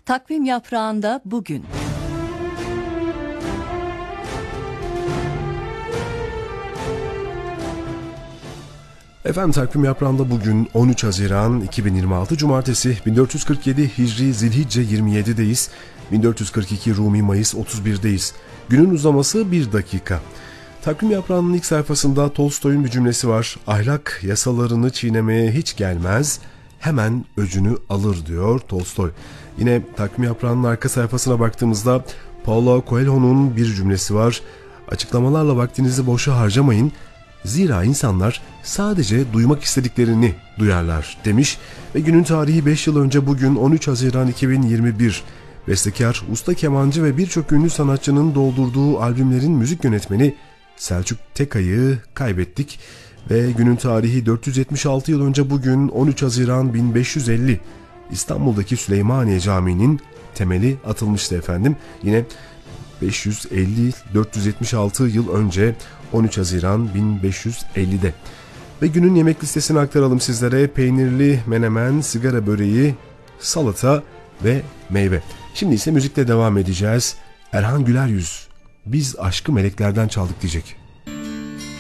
Takvim yaprağında bugün. Efendim takvim yaprağında bugün 13 Haziran 2026 Cumartesi 1447 Hicri Zilhicce 27'deyiz. 1442 Rumi Mayıs 31'deyiz. Günün uzaması 1 dakika. Takvim yaprağının ilk sayfasında Tolstoy'un bir cümlesi var. Ahlak yasalarını çiğnemeye hiç gelmez, hemen öcünü alır diyor Tolstoy. Yine takvim yaprağının arka sayfasına baktığımızda Paulo Coelho'nun bir cümlesi var. Açıklamalarla vaktinizi boşa harcamayın. Zira insanlar sadece duymak istediklerini duyarlar demiş ve günün tarihi 5 yıl önce bugün 13 Haziran 2021. Bestekar, usta kemancı ve birçok ünlü sanatçının doldurduğu albümlerin müzik yönetmeni Selçuk Tekay'ı kaybettik ve günün tarihi 476 yıl önce bugün 13 Haziran 1550 İstanbul'daki Süleymaniye Camii'nin temeli atılmıştı efendim. Yine 476 yıl önce 13 Haziran 1550'de. Ve günün yemek listesini aktaralım sizlere. Peynirli menemen, sigara böreği, salata ve meyve. Şimdi ise müzikle devam edeceğiz. Erhan Güler Yüz, biz aşkı meleklerden çaldık diyecek.